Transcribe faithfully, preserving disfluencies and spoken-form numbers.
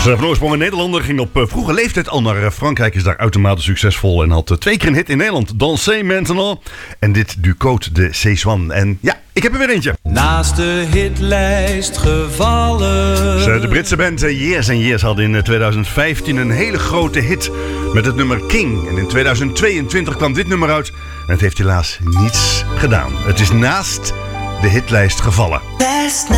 Van oorsprong een Nederlander, ging op uh, vroege leeftijd al naar uh, Frankrijk, is daar uitermate succesvol en had uh, twee keer een hit in Nederland. Dansez maintenant. En dit du Côte de Sézanne. En ja, ik heb er weer eentje. Naast de hitlijst gevallen. De Britse band uh, Years and Years had in uh, twintig vijftien een hele grote hit met het nummer King. En in twintig tweeëntwintig kwam dit nummer uit en het heeft helaas niets gedaan. Het is naast de hitlijst gevallen.